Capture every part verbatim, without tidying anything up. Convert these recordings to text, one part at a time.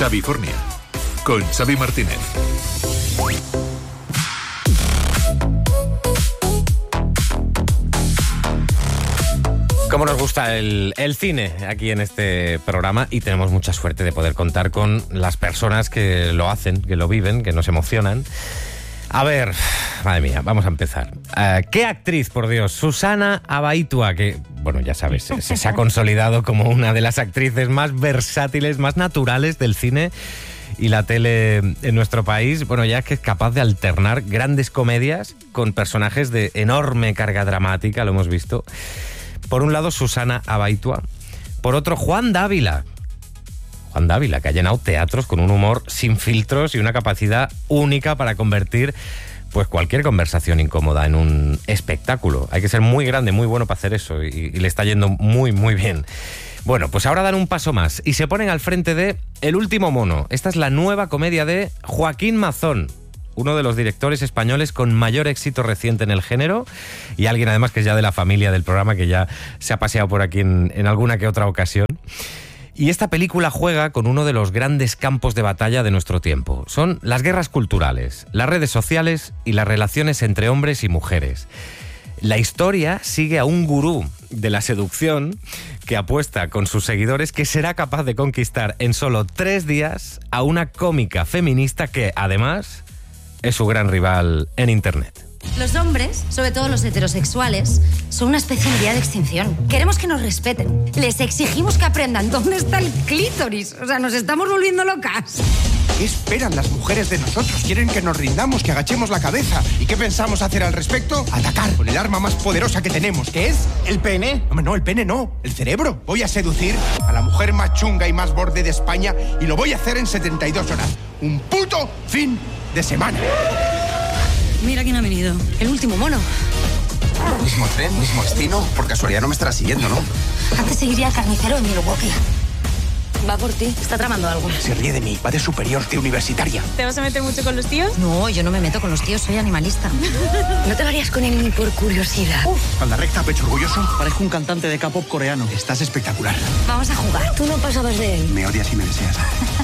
Xavifornia, con Xavi Martínez. Cómo nos gusta el, el cine aquí en este programa, y tenemos mucha suerte de poder contar con las personas que lo hacen, que lo viven, que nos emocionan. A ver, madre mía, vamos a empezar. Uh, ¿Qué actriz, por Dios? Susana Abaitua, que, bueno, ya sabes, se, se ha consolidado como una de las actrices más versátiles, más naturales del cine y la tele en nuestro país. Bueno, ya es que es capaz de alternar grandes comedias con personajes de enorme carga dramática, lo hemos visto. Por un lado, Susana Abaitua. Por otro, Juan Dávila. Juan Dávila, que ha llenado teatros con un humor sin filtros y una capacidad única para convertir pues cualquier conversación incómoda en un espectáculo. Hay que ser muy grande, muy bueno para hacer eso, y, y le está yendo muy, muy bien. Bueno, pues ahora dan un paso más y se ponen al frente de El último mono. Esta es la nueva comedia de Joaquín Mazón, uno de los directores españoles con mayor éxito reciente en el género, y alguien además que es ya de la familia del programa, que ya se ha paseado por aquí en, en alguna que otra ocasión. Y esta película juega con uno de los grandes campos de batalla de nuestro tiempo. Son las guerras culturales, las redes sociales y las relaciones entre hombres y mujeres. La historia sigue a un gurú de la seducción que apuesta con sus seguidores que será capaz de conquistar en solo tres días a una cómica feminista que, además, es su gran rival en Internet. Los hombres, sobre todo los heterosexuales, son una especie en vía de extinción. Queremos que nos respeten. Les exigimos que aprendan dónde está el clítoris. O sea, nos estamos volviendo locas. ¿Qué esperan las mujeres de nosotros? Quieren que nos rindamos, que agachemos la cabeza. ¿Y qué pensamos hacer al respecto? Atacar con el arma más poderosa que tenemos, que es el pene. No, no, el pene no, el cerebro. Voy a seducir a la mujer más chunga y más borde de España, y lo voy a hacer en setenta y dos horas. Un puto fin de semana. Mira quién ha venido. El último mono. Mismo tren, mismo destino. Por casualidad no me estará siguiendo, ¿no? Antes seguiría al carnicero en Milwaukee. Va por ti. Está tramando algo. Se ríe de mí. Va de superior, de universitaria. ¿Te vas a meter mucho con los tíos? No, yo no me meto con los tíos. Soy animalista. ¿No te lo harías con él ni por curiosidad? Uf, con la recta, pecho orgulloso. Parezco un cantante de K-pop coreano. Estás espectacular. Vamos a jugar. Tú no pasabas de él. Me odias y me deseas.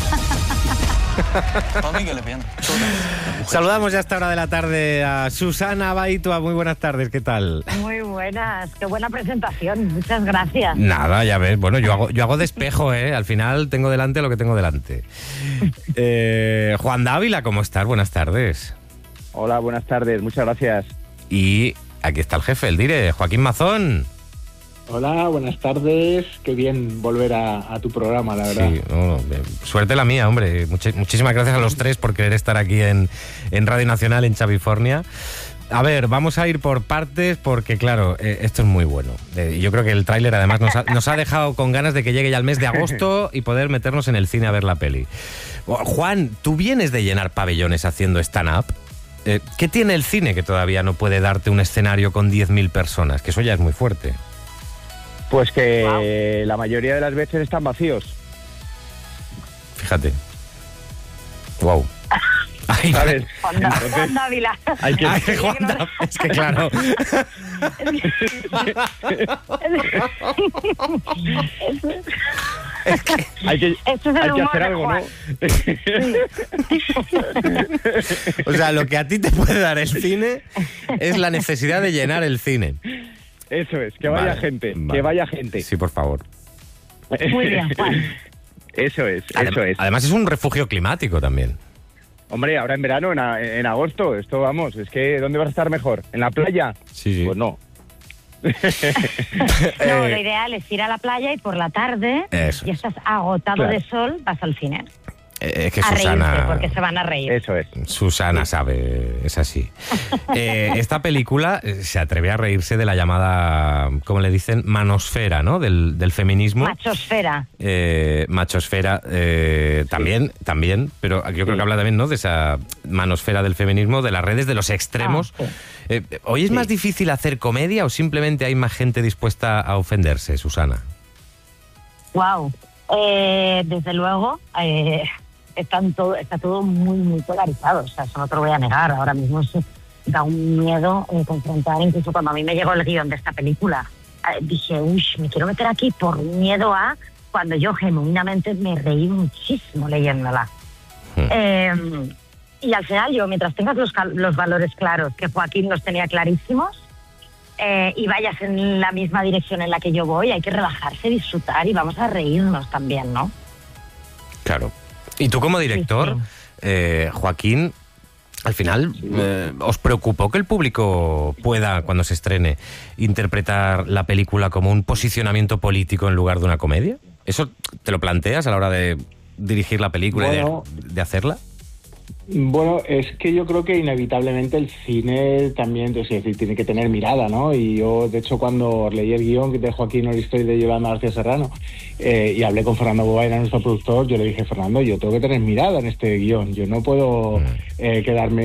Saludamos ya a esta hora de la tarde a Susana Abaitua. Muy buenas tardes, ¿qué tal? Muy buenas, qué buena presentación, muchas gracias. Nada, ya ves, bueno, yo hago, yo hago de espejo, ¿eh? Al final tengo delante lo que tengo delante. Eh, Juan Dávila, ¿cómo estás? Buenas tardes. Hola, buenas tardes, muchas gracias. Y aquí está el jefe, el dire, Joaquín Mazón. Hola, buenas tardes. Qué bien volver a, a tu programa, la verdad. Sí, no, no, suerte la mía, hombre. Much- muchísimas gracias a los tres por querer estar aquí en, en Radio Nacional, en Xavifornia. A ver, vamos a ir por partes porque, claro, eh, esto es muy bueno. Eh, yo creo que el tráiler, además, nos ha, nos ha dejado con ganas de que llegue ya el mes de agosto y poder meternos en el cine a ver la peli. Juan, tú vienes de llenar pabellones haciendo stand-up. Eh, ¿Qué tiene el cine que todavía no puede darte un escenario con diez mil personas? Que eso ya es muy fuerte. Pues que wow. La mayoría de las veces están vacíos. Fíjate. Wow. Ay, ¿sabes? Juan Dávila. Hay que... Ay, Juan Dávila. Es que claro. Es que hay que, Esto es el hay que humor hacer de algo, Juan. ¿no? O sea, lo que a ti te puede dar el cine es la necesidad de llenar el cine. Eso es, que vaya vale, gente, vale. que vaya gente. Sí, por favor. Muy bien, Juan. Eso es, Adem- eso es. Además es un refugio climático también. Hombre, ahora en verano, en, a, en agosto, esto vamos, es que ¿dónde vas a estar mejor? ¿En la playa? Sí, sí. Pues no. No, lo ideal es ir a la playa y por la tarde, Eso y es. estás agotado Claro. de sol, vas al cine. Eh, es que A Susana... reírse, porque se van a reír. Eso es. Susana sabe, es así. Eh, esta película eh, se atreve a reírse de la llamada, ¿cómo le dicen? Manosfera, ¿no? Del, del feminismo. Machosfera. Eh, machosfera eh, también, también, pero yo creo que habla también, ¿no? De esa manosfera del feminismo, de las redes, de los extremos. Ah, sí. Eh, ¿Hoy es Sí. más difícil hacer comedia o simplemente hay más gente dispuesta a ofenderse, Susana? Wow. Eh, desde luego, eh, están todo, está todo muy, muy polarizado. O sea, eso no te lo voy a negar. Ahora mismo es, da un miedo eh, confrontar. Incluso cuando a mí me llegó el guión de esta película, eh, dije, uy, me quiero meter aquí por miedo a cuando yo genuinamente me reí muchísimo leyéndola. Mm. Eh, y al final yo, mientras tengas los, los valores claros, que Joaquín los tenía clarísimos, eh, y vayas en la misma dirección en la que yo voy, hay que relajarse, disfrutar y vamos a reírnos también, ¿no? Claro. Y tú como director, sí, sí. Eh, Joaquín, al final, eh, ¿os preocupó que el público pueda, cuando se estrene, interpretar la película como un posicionamiento político en lugar de una comedia? ¿Eso te lo planteas a la hora de dirigir la película bueno, y de, de hacerla? Bueno, es que yo creo que inevitablemente el cine también, es decir, tiene que tener mirada, ¿no? Y yo, de hecho, cuando leí el guión de Joaquín Oristoy de Yolanda García Serrano eh, y hablé con Fernando Bobaina, nuestro productor, yo le dije, Fernando, yo tengo que tener mirada en este guión, yo no puedo eh, quedarme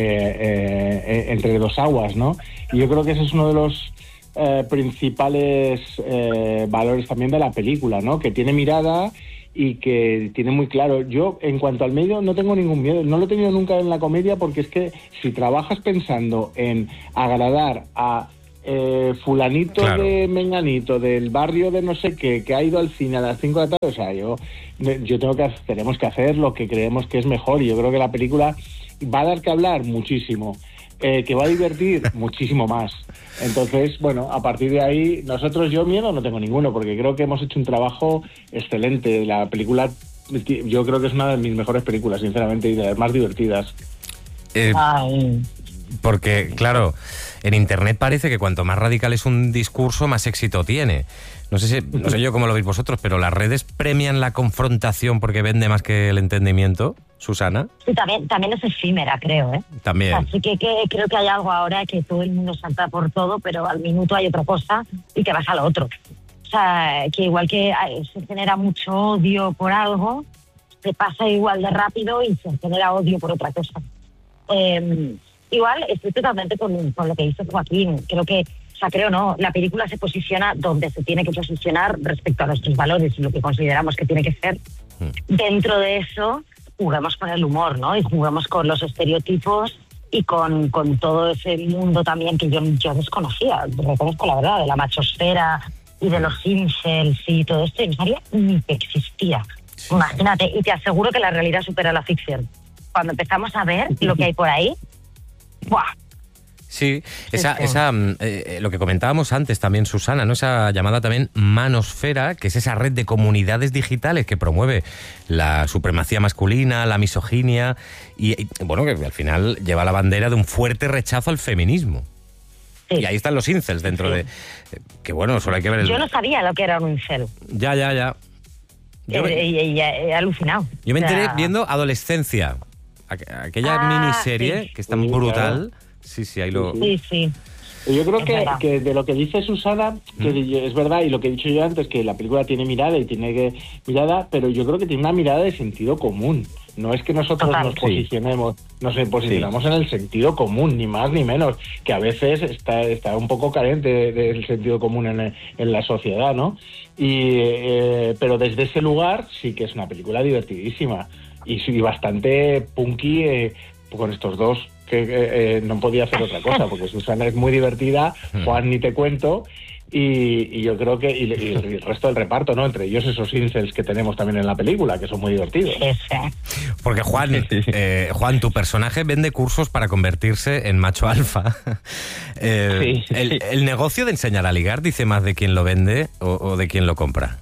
eh, entre dos aguas, ¿no? Y yo creo que ese es uno de los eh, principales eh, valores también de la película, ¿no? Que tiene mirada y que tiene muy claro. Yo, en cuanto al medio, no tengo ningún miedo. No lo he tenido nunca en la comedia, porque es que si trabajas pensando en agradar a eh, fulanito claro. de menganito, del barrio de no sé qué, que ha ido al cine a las cinco de la tarde, o sea, yo, yo tengo que tenemos que hacer lo que creemos que es mejor, y yo creo que la película va a dar que hablar muchísimo. Eh, que va a divertir muchísimo más. Entonces, bueno, a partir de ahí, nosotros, yo miedo no tengo ninguno, porque creo que hemos hecho un trabajo excelente. La película, yo creo que es una de mis mejores películas, sinceramente, y de las más divertidas. Eh, porque, claro, en Internet parece que cuanto más radical es un discurso, más éxito tiene. No sé si, no sé yo cómo lo veis vosotros, pero las redes premian la confrontación porque vende más que el entendimiento, Susana. Sí, también, también es efímera, creo, ¿eh? También. Así que, que creo que hay algo ahora que todo el mundo salta por todo, pero al minuto hay otra cosa y te vas al otro. O sea, que igual que se genera mucho odio por algo, te pasa igual de rápido y se genera odio por otra cosa. Eh, igual estoy totalmente con, con lo que dice Joaquín. Creo que O sea, creo no, la película se posiciona donde se tiene que posicionar respecto a nuestros valores y lo que consideramos que tiene que ser. Mm. Dentro de eso, jugamos con el humor, ¿no? Y jugamos con los estereotipos y con, con todo ese mundo también que yo, yo desconocía. Reconozco la verdad, de la machosfera y de los incels y todo esto. Y no sabía ni que existía. Sí. Imagínate, y te aseguro que la realidad supera la ficción. Cuando empezamos a ver lo que hay por ahí, ¡buah! Sí, esa, esa eh, lo que comentábamos antes también, Susana, ¿no? Esa llamada también manosfera, que es esa red de comunidades digitales que promueve la supremacía masculina, la misoginia y, y bueno, que al final lleva la bandera de un fuerte rechazo al feminismo. Sí. Y ahí están los incels dentro sí. de... Eh, que bueno, solo hay que ver el... Yo no sabía lo que era un incel. Ya, ya, ya. Yo me... he, he, he, he alucinado. Yo me enteré o sea... viendo Adolescencia, aquella ah, sí. miniserie que es tan sí, brutal... Claro. Sí, sí, ahí lo... Sí, sí. Yo creo que, que de lo que dice Susana, que ¿Mm? es verdad, y lo que he dicho yo antes, que la película tiene mirada y tiene que, mirada, pero yo creo que tiene una mirada de sentido común. No es que nosotros Total, nos posicionemos, sí. nos posicionamos sí. en el sentido común, ni más ni menos, que a veces está, está un poco carente del de sentido común en, en la sociedad, ¿no? Y eh, pero desde ese lugar sí que es una película divertidísima y, y bastante punky eh, con estos dos que eh, no podía hacer otra cosa, porque Susana es muy divertida, Juan ni te cuento, y, y yo creo que y, y el resto del reparto, ¿no? Entre ellos esos incels que tenemos también en la película, que son muy divertidos. Porque Juan, eh, Juan, tu personaje vende cursos para convertirse en macho alfa. eh, sí. el, ¿El negocio de enseñar a ligar dice más de quién lo vende o, o de quién lo compra?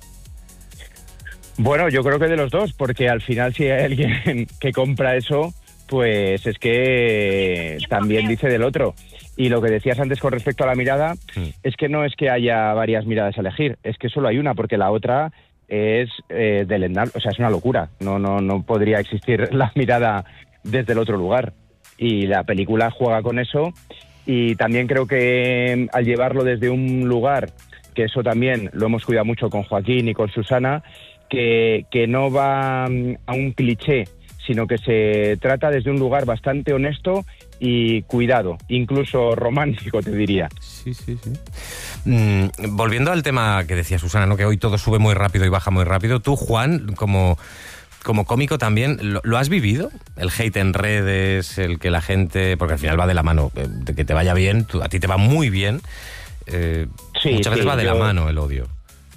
Bueno, yo creo que de los dos, porque al final si hay alguien que compra eso, pues es que también dice del otro. Y lo que decías antes con respecto a la mirada, sí. es que no es que haya varias miradas a elegir, es que solo hay una, porque la otra es eh, delendal, o sea, es una locura. No, no, no podría existir la mirada desde el otro lugar. Y la película juega con eso, y también creo que al llevarlo desde un lugar, que eso también lo hemos cuidado mucho con Joaquín y con Susana, que, que no va a un cliché, sino que se trata desde un lugar bastante honesto y cuidado, incluso romántico, te diría. Sí, sí, sí. Mm, volviendo al tema que decía Susana, ¿no? Que hoy todo sube muy rápido y baja muy rápido. Tú, Juan, como, como cómico también, ¿lo, ¿lo has vivido? El hate en redes, el que la gente... Porque al final va de la mano, de que te vaya bien, tú, a ti te va muy bien. Eh, sí, muchas veces sí, va de yo... la mano el odio.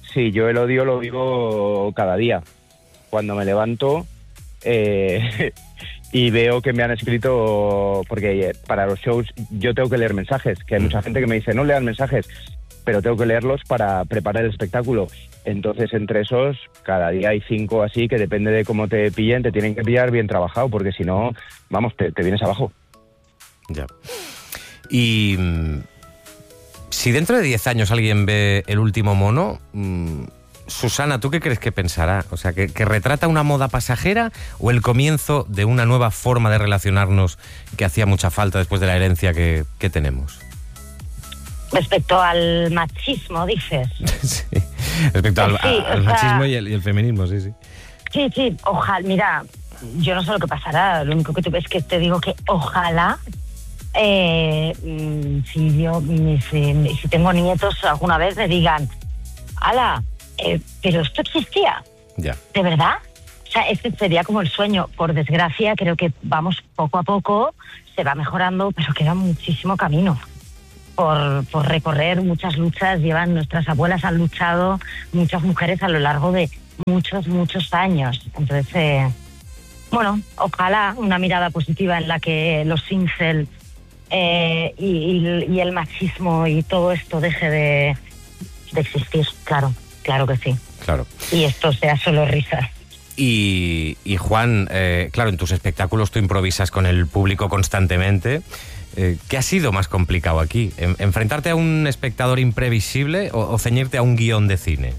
Sí, yo el odio lo vivo cada día. Cuando me levanto eh, y veo que me han escrito, porque para los shows yo tengo que leer mensajes, que hay mucha gente que me dice, no lean mensajes, pero tengo que leerlos para preparar el espectáculo. Entonces, entre esos, cada día hay cinco así que depende de cómo te pillen, te tienen que pillar bien trabajado, porque si no, vamos, te, te vienes abajo. Ya. Y mmm, si dentro de diez años alguien ve El último mono, mmm, Susana, ¿tú qué crees que pensará? O sea, ¿que, que retrata una moda pasajera o el comienzo de una nueva forma de relacionarnos que hacía mucha falta después de la herencia que, que tenemos? Respecto al machismo, dices. Sí, respecto al, sí, al sea, machismo y el, y el feminismo, sí, sí. Sí, sí, ojalá, mira, yo no sé lo que pasará, lo único que te, es que te digo que ojalá, eh, si yo, si, si tengo nietos alguna vez me digan, ala, eh, pero esto existía, ya. ¿De verdad? O sea, este sería como el sueño. Por desgracia, creo que vamos poco a poco, se va mejorando, pero queda muchísimo camino por, por recorrer. Muchas luchas llevan, nuestras abuelas han luchado, muchas mujeres a lo largo de muchos, muchos años. Entonces, eh, bueno, ojalá una mirada positiva en la que los incel eh, y, y, y el machismo y todo esto deje de, de existir, claro, claro que sí. Claro. Y esto sea solo risas. Y, y Juan, eh, claro, en tus espectáculos tú improvisas con el público constantemente. Eh, ¿Qué ha sido más complicado aquí? ¿En, ¿Enfrentarte a un espectador imprevisible o, o ceñirte a un guión de cine?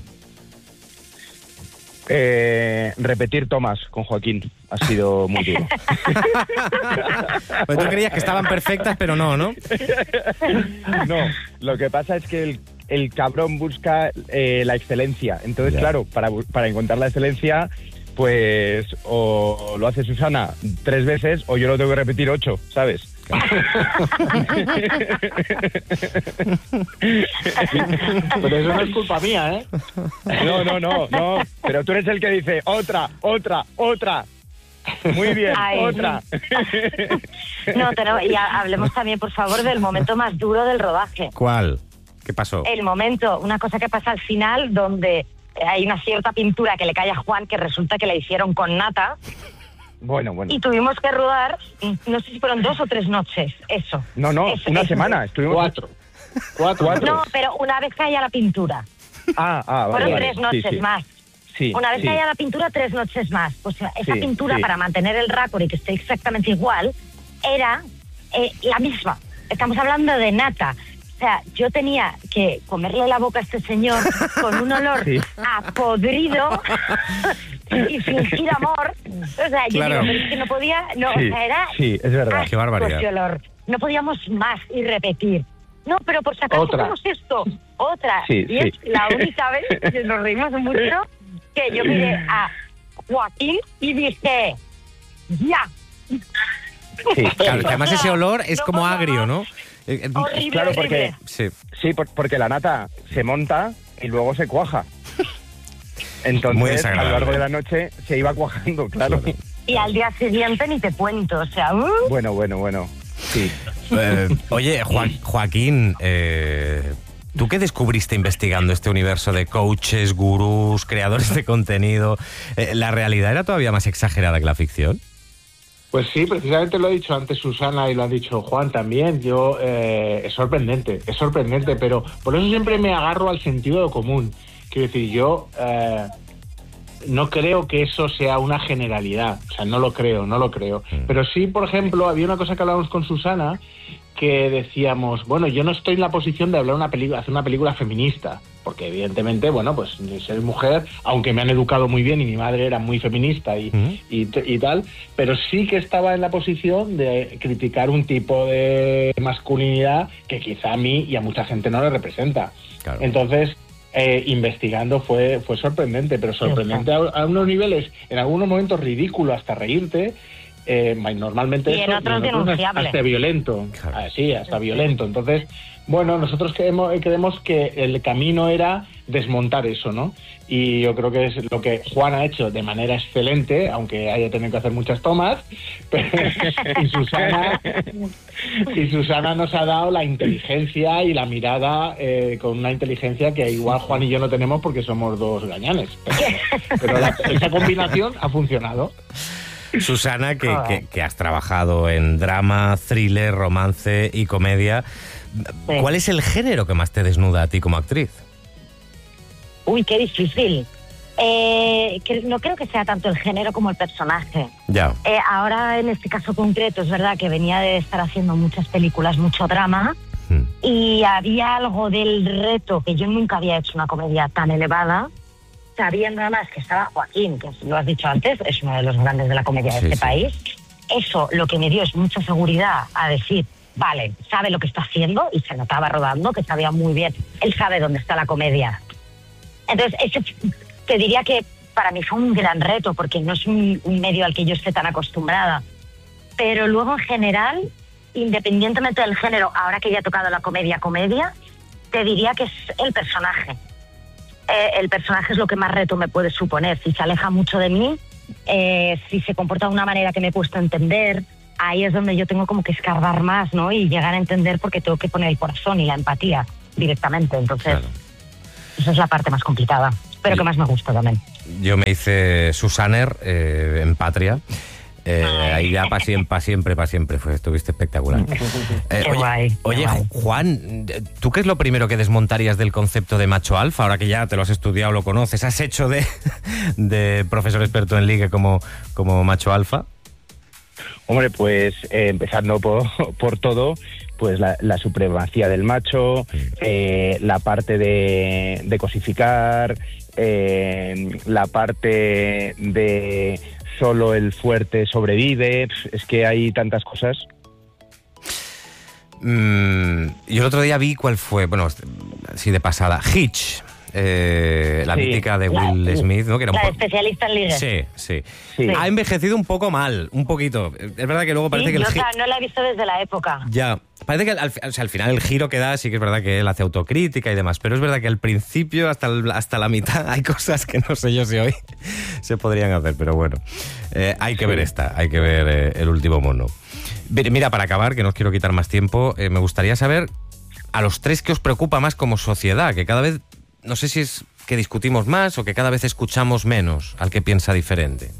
Eh, repetir tomas con Joaquín ha sido muy duro. Pues tú creías que estaban perfectas, pero no, ¿no? No, lo que pasa es que el, el cabrón busca eh, la excelencia. Entonces, yeah. claro, para, para encontrar la excelencia, pues o lo hace Susana tres veces o yo lo tengo que repetir ocho, ¿sabes? Pero eso no es culpa mía, ¿eh? No, no, no, no. Pero tú eres el que dice otra, otra, otra. Muy bien, Ay. otra. No, pero y hablemos también, por favor, del momento más duro del rodaje. ¿Cuál? ¿Qué pasó? El momento, una cosa que pasa al final, donde hay una cierta pintura que le cae a Juan, que resulta que la hicieron con nata. Bueno, bueno. Y tuvimos que rodar, no sé si fueron dos o tres noches, eso. No, no, eso, una eso. semana, estuvimos... Cuatro. Cuatro. Cuatro. No, pero una vez caía la pintura. Ah, ah, vale. Fueron vale. tres noches sí, sí. más. Sí, una vez sí. caía la pintura, tres noches más. Pues esa sí, pintura, sí. para mantener el récord y que esté exactamente igual, era eh, la misma. Estamos hablando de nata. O sea, yo tenía que comerle la boca a este señor con un olor sí. a podrido y fingir amor. O sea, yo claro. digo, pero es que no podía... No, sí, o sea, era... Sí, es verdad. Qué barbaridad. Olor. No podíamos más y repetir. No, pero por si acaso hacemos esto. Otra. Sí, y sí. es la única vez que nos reímos mucho que yo miré a Joaquín y dije, ¡ya! Sí, claro, que además ese olor es no como pasa agrio, ¿no? Horrible, claro, porque, horrible. Sí, sí, porque la nata se monta y luego se cuaja. Entonces, a lo largo de la noche se iba cuajando, claro. claro. Y al día siguiente ni te cuento, o sea... Uh. Bueno, bueno, bueno, sí. Eh, oye, Jo- Joaquín, eh, ¿tú qué descubriste investigando este universo de coaches, gurús, creadores de contenido? Eh, ¿La realidad era todavía más exagerada que la ficción? Pues sí, precisamente lo ha dicho antes Susana y lo ha dicho Juan también. Yo eh, es sorprendente, es sorprendente, pero por eso siempre me agarro al sentido común. Quiero decir, yo eh, no creo que eso sea una generalidad, o sea, no lo creo, no lo creo. Mm. Pero sí, por ejemplo, había una cosa que hablábamos con Susana que decíamos, bueno, yo no estoy en la posición de hablar una película, hacer una película feminista, porque evidentemente, bueno, pues soy mujer, aunque me han educado muy bien y mi madre era muy feminista y, uh-huh. y, y tal, pero sí que estaba en la posición de criticar un tipo de masculinidad que quizá a mí y a mucha gente no le representa. Claro. Entonces, eh, investigando fue, fue sorprendente, pero sorprendente a, a unos niveles, en algunos momentos ridículo hasta reírte. Eh, normalmente y eso, en otros denunciable. hasta violento, claro. ah, sí, hasta sí. violento. Entonces, bueno, nosotros creemos, creemos que el camino era desmontar eso, ¿no? Y yo creo que es lo que Juan ha hecho de manera excelente, aunque haya tenido que hacer muchas tomas, pero, y, Susana, y Susana nos ha dado la inteligencia y la mirada eh, con una inteligencia que igual Juan y yo no tenemos porque somos dos gañanes, pero, pero la, esa combinación ha funcionado. Susana, que, que, que has trabajado en drama, thriller, romance y comedia, Sí. ¿cuál es el género que más te desnuda a ti como actriz? Uy, qué difícil. Eh, que no creo que sea tanto el género como el personaje. Ya. Eh, ahora, en este caso concreto, es verdad que venía de estar haciendo muchas películas, mucho drama, Hmm. y había algo del reto, que yo nunca había hecho una comedia tan elevada, sabiendo además que estaba Joaquín, que lo has dicho antes, es uno de los grandes de la comedia de Sí, este sí. país. Eso lo que me dio es mucha seguridad a decir, vale, sabe lo que está haciendo, y se notaba rodando, que sabía muy bien, él sabe dónde está la comedia. Entonces, ese, te diría que para mí fue un gran reto, porque no es un, un medio al que yo esté tan acostumbrada. Pero luego, en general, independientemente del género, ahora que ya he tocado la comedia-comedia, te diría que es el personaje. Eh, el personaje es lo que más reto me puede suponer. Si se aleja mucho de mí, eh, si se comporta de una manera que me he puesto a entender, ahí es donde yo tengo como que escarbar más, ¿no? Y llegar a entender, porque tengo que poner el corazón y la empatía directamente. Entonces, Claro. esa es la parte más complicada, pero Y- que más me gusta también. Yo me hice Susaner eh, en Patria. Eh, ahí ya para siempre, para siempre, para siempre fue, estuviste espectacular. Eh, Qué oye, guay, qué oye, guay. Juan, ¿tú qué es lo primero que desmontarías del concepto de macho alfa? Ahora que ya te lo has estudiado, lo conoces, has hecho de, de profesor experto en ligue como, como macho alfa. Hombre, pues eh, empezando por, por todo, pues la, la supremacía del macho, eh, la parte de, de cosificar, eh, la parte de solo el fuerte sobrevive, es que hay tantas cosas. Mm, yo el otro día vi cuál fue, bueno, así de pasada, Hitch, eh, la Sí. mítica de La- Will Smith, ¿no? Que era un La de po- especialista en ligue. Sí, sí, Sí. Ha envejecido un poco mal, un poquito. Es verdad que luego parece Sí, que el yo, o gi- sea, no la he visto desde la época. Ya, parece que al, fi- o sea, al final el giro que da sí que es verdad que él hace autocrítica y demás, pero es verdad que al principio, hasta, el- hasta la mitad, hay cosas que no sé yo si hoy se podrían hacer, pero bueno, eh, hay que ver esta, hay que ver eh, El último mono. Mira, mira, para acabar, que no os quiero quitar más tiempo, eh, me gustaría saber a los tres qué os preocupa más como sociedad, que cada vez, no sé si es que discutimos más o que cada vez escuchamos menos al que piensa diferente.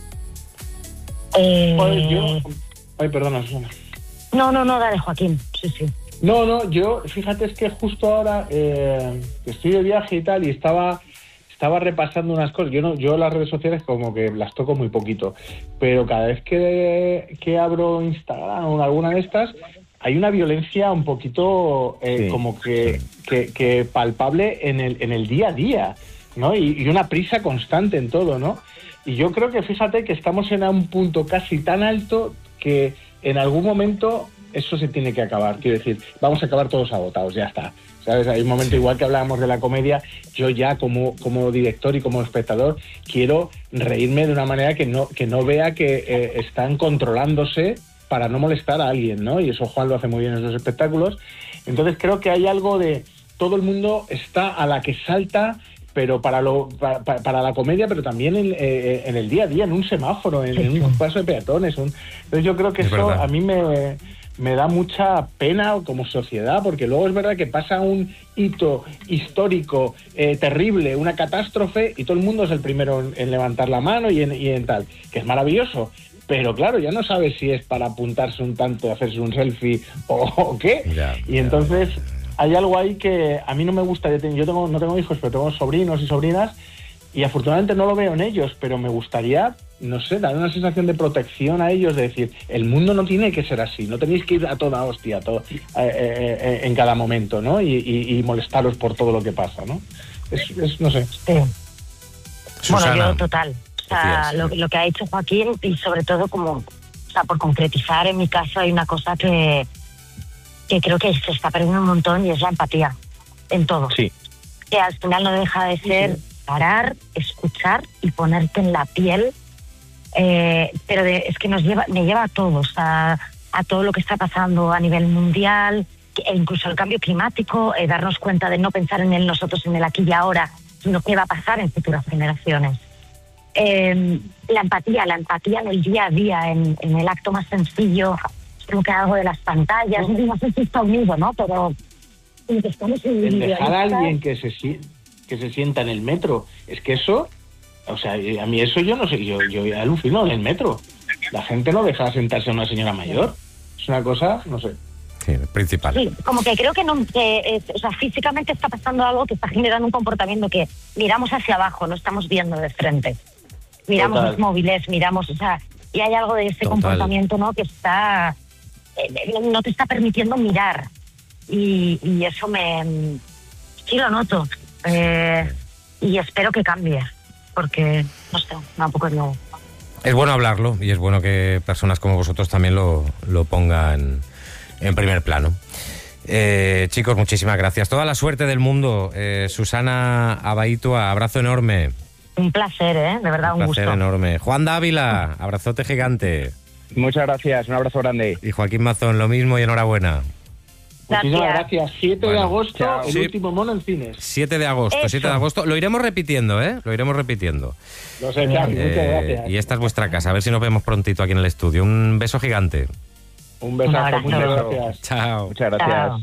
Eh, Joder, yo... Ay, perdona, Susana. No, no, no, dale, Joaquín. Sí, sí. No, no, yo, fíjate, es que justo ahora eh, que estoy de viaje y tal, y estaba estaba repasando unas cosas. Yo no, yo las redes sociales como que las toco muy poquito, pero cada vez que, que abro Instagram o alguna de estas, hay una violencia un poquito eh, Sí, como que, que, que palpable en el, en el día a día, ¿no? Y, y una prisa constante en todo, ¿no? Y yo creo que, fíjate, que estamos en un punto casi tan alto que en algún momento eso se tiene que acabar. Quiero decir, vamos a acabar todos agotados, ya está. ¿Sabes? Hay un momento, igual que hablábamos de la comedia, yo ya como, como director y como espectador quiero reírme de una manera que no, que no vea que eh, están controlándose para no molestar a alguien, ¿no? Y eso Juan lo hace muy bien en esos espectáculos. Entonces creo que hay algo de... Todo el mundo está a la que salta, pero para lo para, para la comedia, pero también en, eh, en el día a día, en un semáforo, en, en un paso de peatones. Un... Entonces yo creo que Es eso verdad. a mí me, me da mucha pena como sociedad, porque luego es verdad que pasa un hito histórico eh, terrible, una catástrofe, y todo el mundo es el primero en, en levantar la mano y en, y en tal, que es maravilloso. Pero claro, ya no sabes si es para apuntarse un tanto, hacerse un selfie o, o qué. Ya, y ya, entonces ya, ya. hay algo ahí que a mí no me gusta. Yo tengo, yo tengo, no tengo hijos, pero tengo sobrinos y sobrinas, y afortunadamente no lo veo en ellos, pero me gustaría, no sé, dar una sensación de protección a ellos, de decir, el mundo no tiene que ser así, no tenéis que ir a toda hostia a todo, eh, eh, eh, en cada momento, ¿no? Y, y, y molestaros por todo lo que pasa, ¿no? Es, es no sé. Sí. Susana, Bueno, yo total. O sea, decías. lo, lo que ha dicho Joaquín, y sobre todo como, o sea, por concretizar, en mi caso hay una cosa que, que creo que se está perdiendo un montón, y es la empatía en todo. Sí. Que al final no deja de ser parar, escuchar y ponerte en la piel, eh, pero de, es que nos lleva, me lleva a todos, a, a todo lo que está pasando a nivel mundial, e incluso el cambio climático, eh, darnos cuenta de no pensar en el nosotros, en el aquí y ahora, sino qué va a pasar en futuras generaciones. Eh, la empatía, la empatía en el día a día, en, en el acto más sencillo, creo que algo de las pantallas, no sé si está unido, ¿no? Pero que estamos en el dejar a alguien que se, que se sienta en el metro, es que eso, o sea, a mí eso yo no sé, yo, yo alucino en el metro. La gente no deja sentarse a una señora mayor. Es una cosa, no sé. Sí, principal. Sí, como que creo que, no, que eh, o sea, físicamente está pasando algo que está generando un comportamiento que miramos hacia abajo, no estamos viendo de frente. Miramos Total. los móviles, miramos, o sea, y hay algo de ese Total. comportamiento, ¿no? Que está, eh, no te está permitiendo mirar. Y, y eso me, sí lo noto. Eh, y espero que cambie, porque, no sé, tampoco es nuevo. Es bueno hablarlo y es bueno que personas como vosotros también lo, lo pongan en primer plano. Eh, chicos, muchísimas gracias. Toda la suerte del mundo. Eh, Susana Abaitua, abrazo enorme. Un placer, ¿eh? De verdad, un, un gusto. Un placer enorme. Juan Dávila, abrazote gigante. Muchas gracias, un abrazo grande. Y Joaquín Mazón, lo mismo y enhorabuena. Muchísimas gracias. siete bueno, de agosto, chao. el sí. último mono en cines. siete de agosto, Eso. siete de agosto. Lo iremos repitiendo, ¿eh? Lo iremos repitiendo. Lo sé, Xavi, eh, muchas gracias. Y esta es vuestra casa. A ver si nos vemos prontito aquí en el estudio. Un beso gigante. Un besazo, muchas gracias. Chao. Muchas gracias. Chao.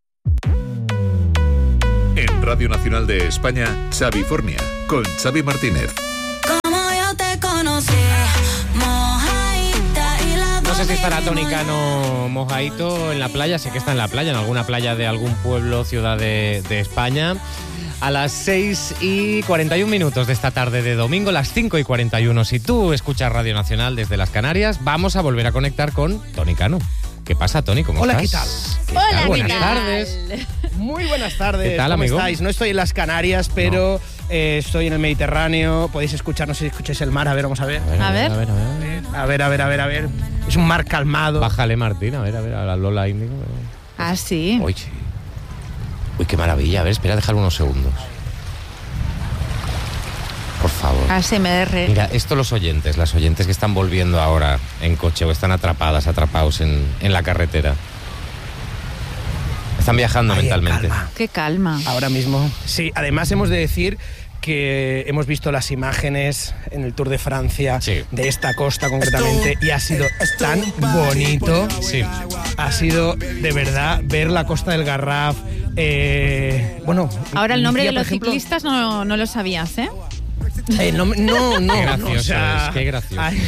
En Radio Nacional de España, Xavi Fornia, con Xavi Martínez. Como yo te conocí, mojadita y la No sé si estará Tony Cano mojadito en la playa, sé que está en la playa, en alguna playa de algún pueblo, ciudad de, de España. A las seis y cuarenta y un minutos de esta tarde de domingo, las cinco y cuarenta y uno, si tú escuchas Radio Nacional desde las Canarias, vamos a volver a conectar con Tony Cano. ¿Qué pasa, Tony? ¿Cómo Hola, estás? ¿qué tal? ¿Qué Hola, tal? Buenas ¿qué tal? tardes. Muy buenas tardes. ¿Qué tal, ¿Cómo amigo? estáis? No estoy en las Canarias, pero no. eh, estoy en el Mediterráneo. Podéis escuchar, no sé si escucháis el mar. A ver, vamos a ver. A ver, a ver, a ver. A ver, a ver, a ver, a ver. Es un mar calmado. Bájale, Martín, a ver, a ver, a la Lola Índigo. Ah, sí. Uy, uy, qué maravilla. A ver, espera, dejar unos segundos. Por favor. A S M R. Mira, esto los oyentes, las oyentes que están volviendo ahora en coche o están atrapadas, atrapados en, en la carretera. Están viajando Ay, mentalmente. calma. Qué calma. Ahora mismo. Sí, además hemos de decir que hemos visto las imágenes en el Tour de Francia, sí, de esta costa concretamente, y ha sido tan bonito. Sí. Ha sido de verdad ver la costa del Garraf. Eh, bueno. Ahora el nombre día, de los ejemplo, ciclistas no, no lo sabías, ¿eh? Eh, no, no, no. Qué gracioso no, o sea, es, qué gracioso. Ahí,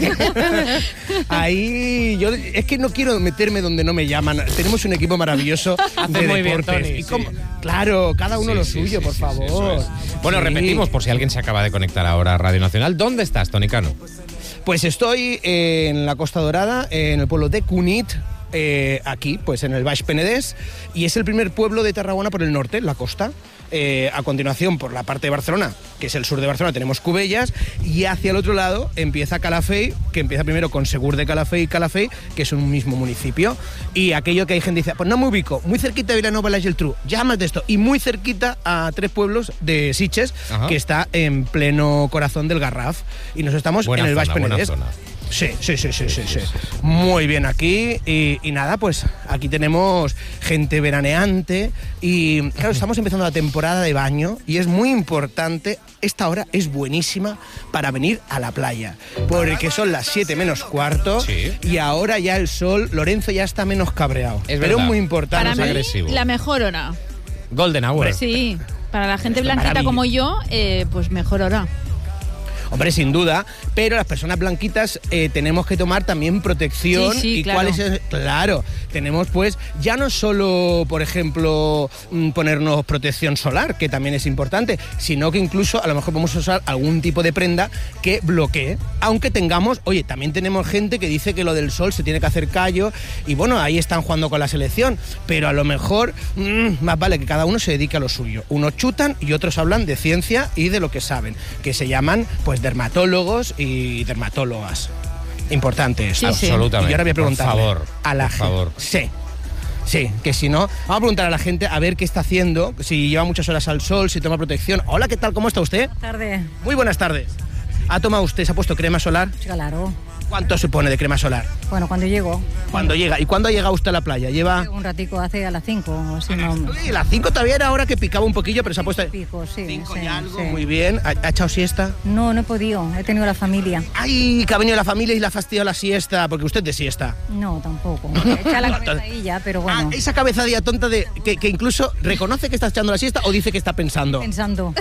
ahí yo es que no quiero meterme donde no me llaman. Tenemos un equipo maravilloso de muy bien, deportes. Tony, y como, sí. Claro, cada uno Sí, lo sí, suyo, sí, por sí, favor. Sí, eso es. Bueno, Sí. repetimos por si alguien se acaba de conectar ahora a Radio Nacional. ¿Dónde estás, Tony Cano? Pues estoy en la Costa Dorada, en el pueblo de Cunit. Eh, aquí, pues en el Baix Penedès, y es el primer pueblo de Tarragona por el norte, la costa. Eh, a continuación, por la parte de Barcelona, que es el sur de Barcelona, tenemos Cubellas, y hacia el otro lado empieza Calafell, que empieza primero con Segur de Calafell y Calafell, que es un mismo municipio. Y aquello que hay gente que dice, pues no me ubico, muy cerquita de Vilanova y la Geltrú, ya más de esto, y muy cerquita a tres pueblos de Sitges, Ajá. que está en pleno corazón del Garraf, y nos estamos buena en el Baix Penedès. Sí, sí, sí, sí, sí, sí. Muy bien aquí y, y nada, pues aquí tenemos gente veraneante y claro, estamos empezando la temporada de baño y es muy importante, esta hora es buenísima para venir a la playa, porque son las siete menos cuarto sí. y ahora ya el sol, Lorenzo ya está menos cabreado, es pero es muy importante. Para es mí, agresivo. La mejor hora. Golden Hour. Sí, para la gente blanquita como yo, eh, pues mejor hora. Hombre, sin duda, pero las personas blanquitas eh, tenemos que tomar también protección. Sí, sí, y claro. cuál es, claro, tenemos pues ya no solo, por ejemplo, ponernos protección solar, que también es importante, sino que incluso a lo mejor podemos usar algún tipo de prenda que bloquee, aunque tengamos, oye, también tenemos gente que dice que lo del sol se tiene que hacer callo y bueno, ahí están jugando con la selección, pero a lo mejor mmm, más vale que cada uno se dedique a lo suyo. Unos chutan y otros hablan de ciencia y de lo que saben, que se llaman pues dermatólogos y dermatólogas. Importante eso. Sí, absolutamente. Y ahora voy a preguntarle por favor, a la por gente. favor. Sí. Sí, que si no, vamos a preguntar a la gente a ver qué está haciendo, si lleva muchas horas al sol, si toma protección. Hola, ¿qué tal? ¿Cómo está usted? Tarde. Muy buenas tardes. ¿Ha tomado usted, se ha puesto crema solar? Claro. ¿Cuánto se pone de crema solar? Bueno, cuando llego. Cuando llega. ¿Y cuándo ha llegado usted a la playa? Lleva... Un ratico, hace a las cinco o así. No... Sí, las cinco todavía era hora que picaba un poquillo, pero se ha puesto... Pico, sí, cinco sí, y algo, sí. muy bien. ¿Ha, ha echado siesta? No, no he podido, he tenido la familia. ¡Ay, que ha venido la familia y la ha fastidiado la siesta! Porque usted de siesta. No, tampoco. Echa la cabezadilla, pero bueno. Ah, esa cabezadilla tonta de que, que incluso reconoce que está echando la siesta o dice que está pensando. Pensando.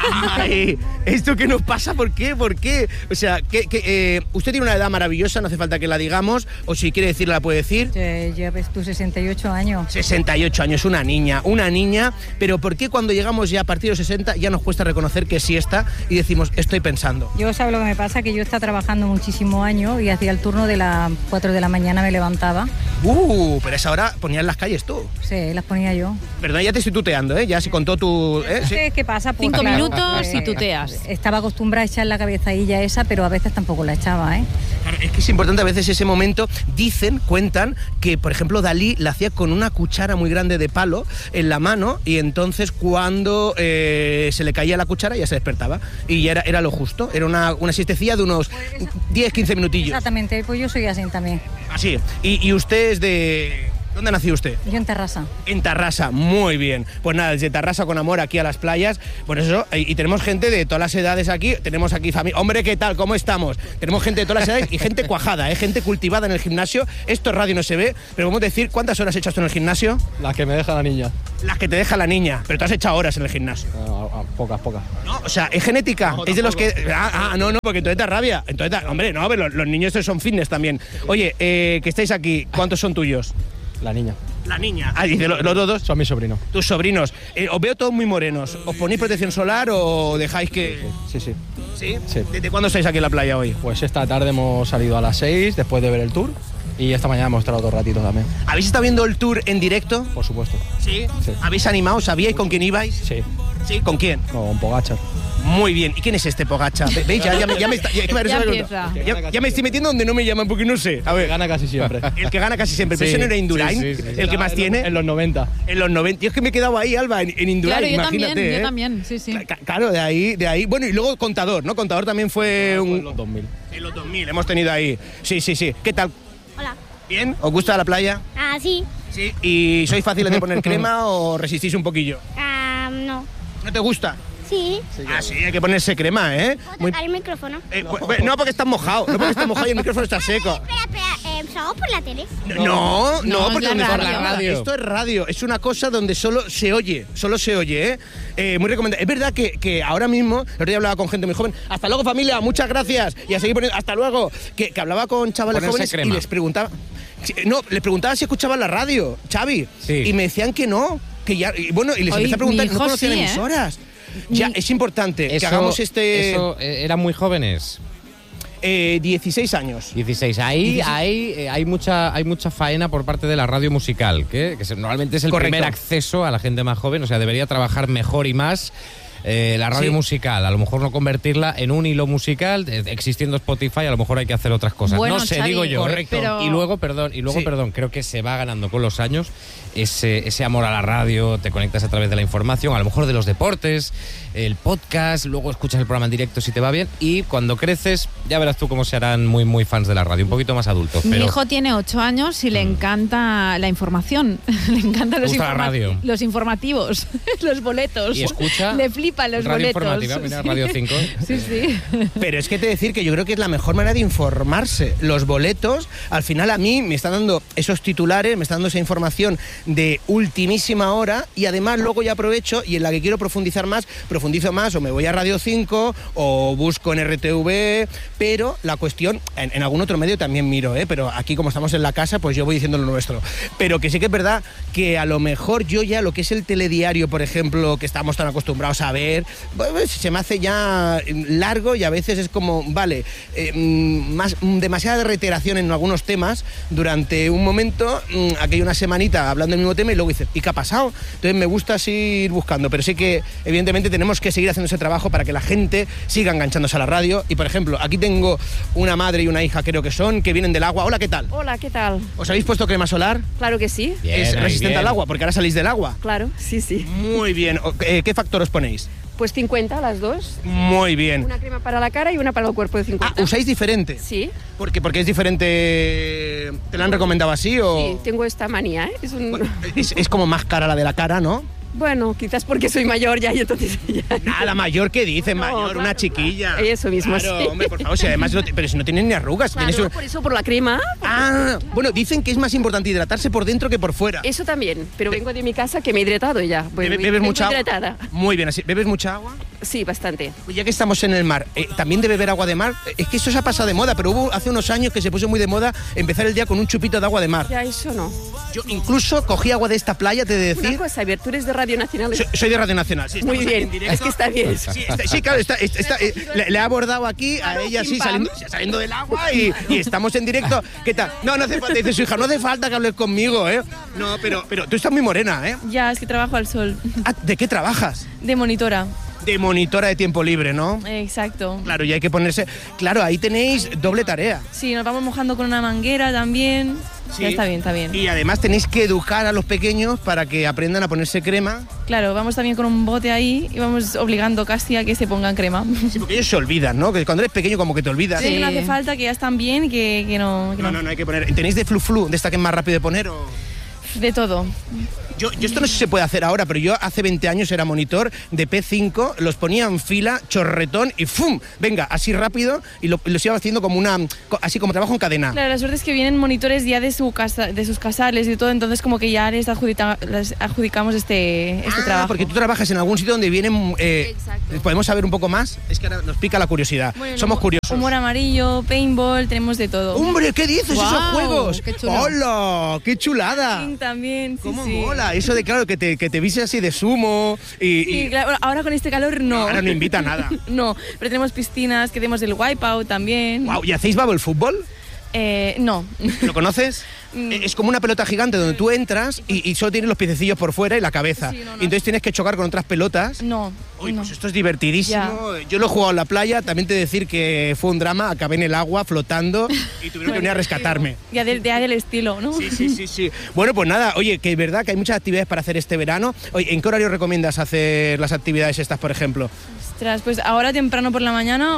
Ay, ¿esto qué nos pasa? ¿Por qué? ¿Por qué? O sea, que, que, eh, usted tiene una edad maravillosa, no hace falta que la digamos, o si quiere decirla la puede decir. Eh, llevas tú sesenta y ocho años. sesenta y ocho años, una niña, una niña, pero ¿por qué cuando llegamos ya a partir de los sesenta ya nos cuesta reconocer que siesta y decimos, estoy pensando? Yo, ¿sabes lo que me pasa? Que yo estaba trabajando muchísimo años y hacía el turno de las cuatro de la mañana, me levantaba. Uh, pero a esa hora ponías las calles tú. Sí, las ponía yo. Perdón, ya te estoy tuteando, ¿eh? Ya se contó tu... ¿eh? Sí. ¿Qué pasa? Pues, Cinco claro, minutos eh, y tuteas. Estaba acostumbrada a echar la cabezadilla esa, pero a veces tampoco la echaba, ¿eh? Claro, es que es importante a veces ese momento. Dicen, cuentan, que por ejemplo Dalí la hacía con una cuchara muy grande de palo en la mano y entonces cuando eh, se le caía la cuchara ya se despertaba y ya era, era lo justo. Era una, una siestecilla de unos diez, quince minutillos. Exactamente, pues yo soy así también. Así. ¿Y, y usted es de...? ¿Dónde nació usted? Yo en Tarrasa. En Tarrasa, muy bien. Pues nada, desde Tarrasa con amor aquí a las playas. Por eso, y, y tenemos gente de todas las edades aquí. Tenemos aquí familia. Hombre, ¿qué tal? ¿Cómo estamos? Tenemos gente de todas las edades y gente cuajada, ¿eh? Gente cultivada en el gimnasio. Esto en radio no se ve, pero vamos a decir, ¿cuántas horas echas tú en el gimnasio? Las que me deja la niña. Las que te deja la niña. Pero tú has echado horas en el gimnasio. No, a, a, pocas, pocas. No, o sea, ¿es genética? No, es de los tampoco. que... Ah, ah, no, no, porque entonces te da rabia. Entonces, te- hombre, no, pero los, los niños estos son fitness también. Oye, eh, que estáis aquí, ¿cuántos son tuyos? La niña. La niña. Ah, dice, ¿los los dos? Son mis sobrinos. Tus sobrinos. Eh, os veo todos muy morenos. ¿Os ponéis protección solar o dejáis que...? Sí, sí. ¿Sí? Sí. ¿Desde cuándo estáis aquí en la playa hoy? Pues esta tarde hemos salido a las seis después de ver el tour y esta mañana hemos estado dos ratitos también. ¿Habéis estado viendo el tour en directo? Por supuesto. ¿Sí? Sí. ¿Habéis animado? ¿Sabíais con quién ibais? Sí. ¿Sí? ¿Con quién? Con Pogacar. Muy bien. ¿Y quién es este Pogacar? Ve- ¿Veis? Ya, ya, me- ya me está- ya- Ya ya- empieza. ya- ya me estoy metiendo donde no me llaman porque no sé. A ver, Gana casi siempre. el que gana casi siempre. ¿Pero Sí, ese no era Indurain? sí, sí, sí. ¿El que más En tiene? los- En los noventa. En los noventa. Yo es que me he quedado ahí, Alba, en, en Indurain, Claro, yo imagínate. también, ¿eh? yo también, sí, sí. Cla- Claro, de ahí, de ahí. Bueno, y luego Contador, ¿no? Contador también fue un... En los dos mil. En los dos mil hemos tenido ahí. Sí, sí, sí. ¿Qué tal? Hola. ¿Bien? ¿Os gusta la playa? Ah, sí. Sí. ¿Y sois fáciles de poner crema o resistís un poquillo? Ah, no. ¿No te gusta? Sí. Ah, sí, hay que ponerse crema, ¿eh? ¿Puedo Muy- tocar el micrófono? eh, pu- pu- no, porque estás mojado. No porque estás mojado y el micrófono está seco. Espera, espera. Eh, ¿Salgo por la tele? No, no, No, es porque la donde está radio. grabada. Esto es radio, es una cosa donde solo se oye, solo se oye, ¿eh? Eh, muy recomendable. Es verdad que, que ahora mismo, el otro día hablaba con gente muy joven, hasta luego familia, muchas gracias, y a seguir poniendo, hasta luego, que, que hablaba con chavales Ponerse jóvenes crema. y les preguntaba, si- no, les preguntaba si escuchaban la radio, Xavi, Sí. y me decían que no, que ya, y bueno, y les Oye, empecé a preguntar, mi no hijo conocían sí, ¿eh? emisoras. Ya, es importante que Eso- hagamos este... Eso, eh, eran muy jóvenes. eh, dieciséis años. dieciséis. Ahí, dieciséis. ahí eh, hay mucha hay mucha faena por parte de la radio musical, que, que se- normalmente es el Correcto. primer acceso a la gente más joven, o sea, debería trabajar mejor y más eh, la radio Sí. musical, a lo mejor no convertirla en un hilo musical, eh, existiendo Spotify, a lo mejor hay que hacer otras cosas. Bueno, no sé, Xavi, digo yo. ¿eh? correcto. pero- Y luego, perdón, y luego, Sí. perdón, creo que se va ganando con los años ese, ese amor a la radio, te conectas a través de la información, a lo mejor de los deportes, el podcast, luego escuchas el programa en directo si te va bien, y cuando creces, ya verás tú cómo se harán muy, muy fans de la radio, un poquito más adultos. Mi Pero hijo tiene ocho años y le encanta la información. Le encantan los, gusta la informa- radio? los informativos, los boletos. Y escucha Le flipan los Radio boletos. Informativa, mira, Sí. Radio cinco. Sí, sí. Pero es que te decir que yo creo que es la mejor manera de informarse. Los boletos, al final a mí me están dando esos titulares, me están dando esa información de ultimísima hora y además luego ya aprovecho y en la que quiero profundizar más, profundizo más o me voy a Radio cinco o busco en R T V, pero la cuestión, en, en algún otro medio también miro, ¿eh? Pero aquí como estamos en la casa, pues yo voy diciendo lo nuestro. Pero que sí que es verdad que a lo mejor yo ya lo que es el telediario, por ejemplo, que estamos tan acostumbrados a ver, pues, se me hace ya largo y a veces es como, vale, eh, más, demasiada reiteración en algunos temas durante un momento, mm, aquí hay una semanita hablando del mismo tema y luego dices, ¿y qué ha pasado? Entonces me gusta así ir buscando, pero sí que evidentemente tenemos que seguir haciendo ese trabajo para que la gente siga enganchándose a la radio. Y por ejemplo, aquí tengo una madre y una hija, creo que son, que vienen del agua. Hola, ¿qué tal? Hola, ¿qué tal? ¿Os habéis puesto crema solar? Claro que sí. Bien, ¿Es ahí, resistente bien. al agua? Porque ahora salís del agua. Claro, sí, sí. Muy bien. O- eh, ¿Qué factor os ponéis? Pues cincuenta las dos. Muy bien. Una crema para la cara y una para el cuerpo de cincuenta. Ah, ¿usáis diferente? Sí. ¿Por qué? ¿Porque es diferente? ¿Te la han recomendado así o...? Sí, tengo esta manía, ¿eh? Es, un... es, es como más cara la de la cara, ¿no? Bueno, quizás porque soy mayor ya y entonces ya... Nada, mayor que dices, No, mayor, claro, una chiquilla. claro. Eso mismo, Claro, sí. hombre, por favor, si además... No, pero si no tienes ni arrugas. Claro, tienes un... por eso, por la crema. Ah, bueno, dicen que es más importante hidratarse por dentro que por fuera. Eso también, pero vengo de mi casa que me he hidratado ya. Pues, Bebe- ¿Bebes vengo mucha agua? hidratada. Muy bien, así. ¿Bebes mucha agua? Sí, bastante. Ya que estamos en el mar, eh, ¿también de beber agua de mar? Es que eso se ha pasado de moda, pero hubo hace unos años que se puso muy de moda empezar el día con un chupito de agua de mar. Ya, eso no. Yo incluso cogí agua de esta playa, te he de decir... Una cosa, a ver, tú eres de Radio Nacional. Soy, soy de Radio Nacional, sí. Muy estamos aquí bien, en directo. es que está bien. Sí, está- sí, claro, está, está- está- eh, le, le ha abordado aquí a ella, pim, sí, pam. saliendo, saliendo del agua y, y estamos en directo. ¿Qué tal? No, no hace falta, dice su hija, no hace falta que hables conmigo, ¿eh? No, pero, pero tú estás muy morena, ¿eh? Ya, es que trabajo al sol. Ah, ¿de qué trabajas? De monitora. De monitora de tiempo libre, ¿no? Exacto. Claro, y hay que ponerse... Claro, ahí tenéis doble tarea. Sí, nos vamos mojando con una manguera también. Sí. Ya está bien, está bien. Y además tenéis que educar a los pequeños para que aprendan a ponerse crema. Claro, vamos también con un bote ahí y vamos obligando casi a que se pongan crema. Sí, porque ellos se olvidan, ¿no? Que cuando eres pequeño como que te olvidas. Sí, no hace falta, que ya están bien y que, que no, que No, no, no hay que poner... ¿Tenéis de flu-flu, de esta que es más rápido de poner o...? De todo. Yo, yo esto no sé si se puede hacer ahora, pero yo hace veinte años era monitor de P cinco, los ponía en fila, chorretón y ¡fum! Venga, así rápido y lo, los iba haciendo como una... así como trabajo en cadena. Claro, la suerte es que vienen monitores ya de su casa, de sus casales y todo, entonces como que ya les, adjudica- les adjudicamos este, este Ah, trabajo. porque tú trabajas en algún sitio donde vienen... Eh, ¿Podemos saber un poco más? Es que ahora nos pica la curiosidad. Bueno, Somos curiosos. Humor amarillo, paintball, tenemos de todo. ¡Hombre, qué dices esos Guau, juegos! qué chulo. ¡Hola! ¡Qué chulada! Sí, también, sí, ¿Cómo sí. mola? Eso de, claro, que te, que te viste así de sumo y... Sí, y- claro, ahora con este calor no. Ahora no invita a nada. No, pero tenemos piscinas, que tenemos el wipeout también. Wow, ¿y hacéis bubble fútbol? Eh, no. ¿Lo conoces? Mm. Es como una pelota gigante donde tú entras y, y solo tienes los piececillos por fuera y la cabeza. Sí, no, no. Y entonces tienes que chocar con otras pelotas. No. Uy, no. pues esto es divertidísimo. Yo lo he jugado en la playa, también te he de decir que fue un drama, acabé en el agua flotando y tuvieron que venir a rescatarme. Ya del, ya del estilo, ¿no? Sí, sí, sí, sí. Bueno, pues nada, oye, que es verdad que hay muchas actividades para hacer este verano. Oye, ¿en qué horario recomiendas hacer las actividades estas, por ejemplo? Ostras, pues ahora temprano por la mañana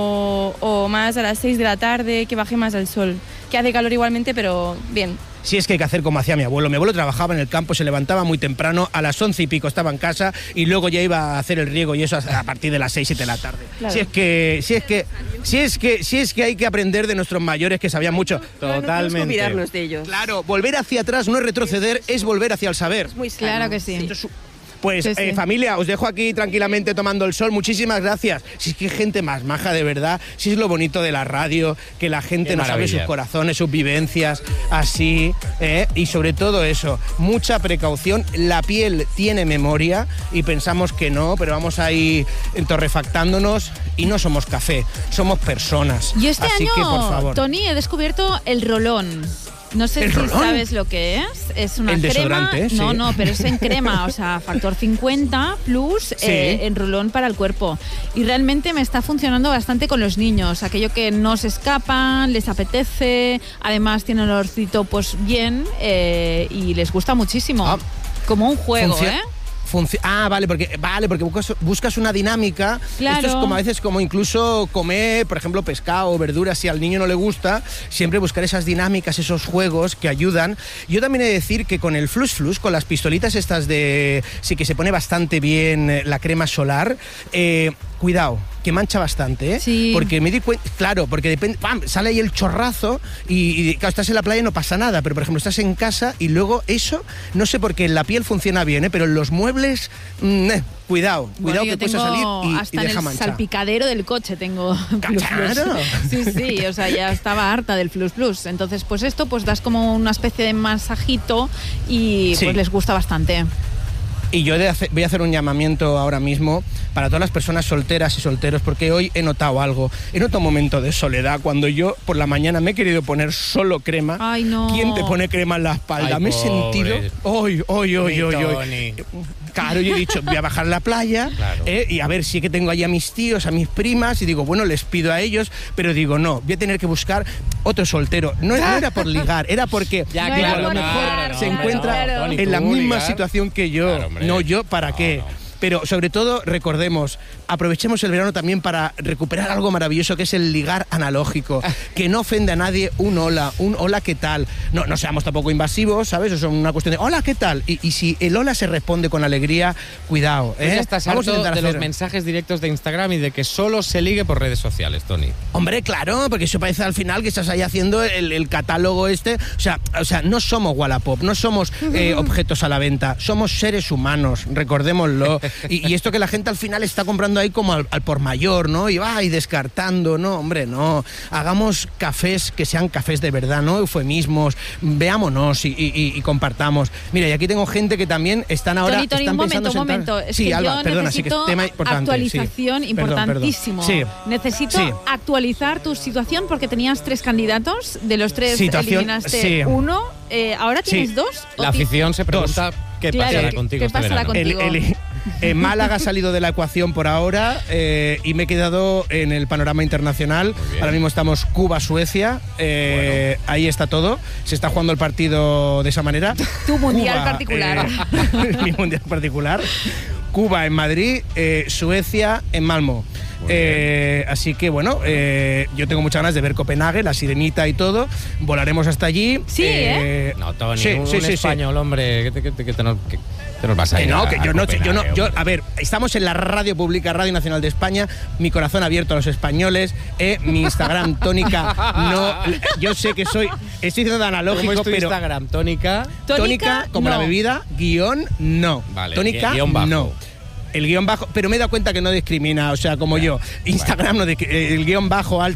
o, o más a las seis de la tarde, que baje más el sol. Que hace calor igualmente, pero bien. Sí, es que hay que hacer como hacía mi abuelo. Mi abuelo trabajaba en el campo, se levantaba muy temprano, a las once y pico estaba en casa y luego ya iba a hacer el riego y eso a partir de las seis, siete de la tarde. Claro. Si es que, si es que, si es que, si es que hay que aprender de nuestros mayores que sabían mucho. No Totalmente. podemos olvidarnos de ellos. Claro, volver hacia atrás no es retroceder, es volver hacia el saber. Muy sano. Claro que sí. Esto es un- Pues Sí, sí. eh, familia, os dejo aquí tranquilamente tomando el sol. Muchísimas gracias. Si es que hay gente más maja de verdad, si es lo bonito de la radio, que la gente Qué nos abre maravilla. sus corazones, sus vivencias, así, ¿eh? Y sobre todo eso, mucha precaución. La piel tiene memoria y pensamos que no, pero vamos ahí torrefactándonos y no somos café, somos personas. Y este así año, que, por favor. Tony, he descubierto el rolón. No sé ¿El si rolón? sabes lo que es. Es una El crema. desodorante, sí. No, no, pero es en crema, o sea, factor cincuenta plus Sí. eh, en rolón para el cuerpo. Y realmente me está funcionando bastante con los niños. Aquello que no se escapan, les apetece, además tiene el olorcito pues bien eh, y les gusta muchísimo. Ah. Como un juego, Funcio- ¿eh? Funci- ah, vale, porque vale, porque buscas, buscas una dinámica. Claro. Esto es como a veces como incluso comer, por ejemplo, pescado o verduras, si al niño no le gusta, siempre buscar esas dinámicas, esos juegos que ayudan. Yo también he de decir que con el Flus Flus, con las pistolitas estas de... sí que se pone bastante bien eh, la crema solar, eh, cuidado, que mancha bastante, ¿eh? Sí. Porque me di cuenta, claro, porque depende, ¡pam! Sale ahí el chorrazo y, y claro, estás en la playa y no pasa nada, pero por ejemplo estás en casa y luego eso, no sé por qué en la piel funciona bien, ¿eh? Pero en los muebles, mm, eh, cuidado, Bueno, cuidado yo que puedes tengo salir y, hasta y en deja el mancha. salpicadero del coche tengo Flus Flus. Claro. Sí, sí, o sea, ya estaba harta del Flus Flus. Entonces, pues esto, pues das como una especie de masajito y Sí. pues les gusta bastante. Y yo de hacer- voy a hacer un llamamiento ahora mismo para todas las personas solteras y solteros, porque hoy he notado algo. He notado un momento de soledad cuando yo por la mañana me he querido poner solo crema. Ay, no. ¿Quién te pone crema en la espalda? Ay, me he pobre. sentido... Hoy, hoy, hoy, Mi hoy, hoy. Tony. Claro, yo he dicho, voy a bajar a la playa Claro. eh, y a ver si es que tengo ahí a mis tíos, a mis primas, y digo, bueno, les pido a ellos, pero digo, no, voy a tener que buscar otro soltero. No, no era por ligar, era porque Ya, digo, claro, a lo mejor claro, se no, encuentra claro. Tony, en la tú misma ligar. situación que yo. Claro, hombre. no, yo, ¿para qué? no. pero sobre todo recordemos, aprovechemos el verano también para recuperar algo maravilloso que es el ligar analógico, que no ofende a nadie un hola, un hola, ¿qué tal? No, no seamos tampoco invasivos, ¿sabes? Eso es una cuestión de hola, ¿qué tal? Y, y si el hola se responde con alegría, cuidado, ¿eh? Pues ya estás Vamos a harto intentar de hacer- los mensajes directos de Instagram y de que solo se ligue por redes sociales, Tony. Hombre, claro, porque eso parece al final que estás ahí haciendo el, el catálogo este. O sea, o sea, no somos Wallapop, no somos eh, objetos a la venta, somos seres humanos, recordémoslo. Y, y esto que la gente al final está comprando ahí como al, al por mayor, ¿no? Y va y descartando, no, hombre, no. Hagamos cafés que sean cafés de verdad, no eufemismos. Veámonos y, y- y- y compartamos. Mira, y aquí tengo gente que también están ahora. Tony, Tony, están un momento, pensando un sentar- momento. Es sí, que Alba, yo perdona, sí que es necesito tema importante. actualización sí. Perdón, perdón. importantísimo. Sí. Necesito Sí. actualizar tu situación porque tenías tres candidatos, de los tres Situación, eliminaste sí. uno, eh, ahora tienes Sí. dos. ¿O La ti- afición se pregunta qué Claro, pasará ¿qué- contigo qué este pasará verano. contigo? El- el- eh, Málaga ha salido de la ecuación por ahora eh, y me he quedado en el panorama internacional. Ahora mismo estamos Cuba-Suecia. Eh, Ahí está todo. Se está jugando el partido de esa manera. Tu mundial Cuba, particular. eh, mi mundial particular. Cuba en Madrid, eh, Suecia en Malmo. Eh, así que bueno, eh, yo tengo muchas ganas de ver Copenhague, la sirenita y todo. Volaremos hasta allí. Sí, ¿eh? No, Tony, Sí, un, sí, un sí, sí. español, hombre, que te, que te- que te nos, que te nos vas a Que ir no, a- que a yo no, yo no, Copenhague, yo, hombre. a ver, estamos en la radio pública, Radio Nacional de España, mi corazón abierto a los españoles, eh, mi Instagram, Tónica, no, yo sé que soy, estoy diciendo de analógico, ¿Cómo es tu pero... Instagram? ¿Tónica? Tónica, como la no. bebida, guión, no. Vale, Tónica, guión bajo. no. El guión bajo, pero me he dado cuenta que no discrimina, o sea, como yo. Instagram no discri- el guión bajo alto.